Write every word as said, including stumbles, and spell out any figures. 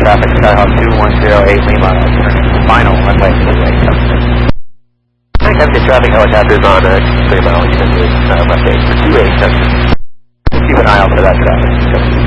traffic, Skyhawk two one zero eight Lima, turning final runway two eight. I think I've got traffic helicopters on uh, three mile, you can do uh, left eight for two eight. Keep an eye out for that traffic.